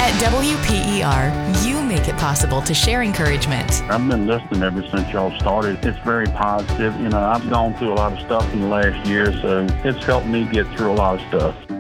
At WPER, you make it possible to share encouragement. I've been listening ever since y'all started. It's very positive. I've gone through a lot of stuff in the last year, so it's helped me get through a lot of stuff.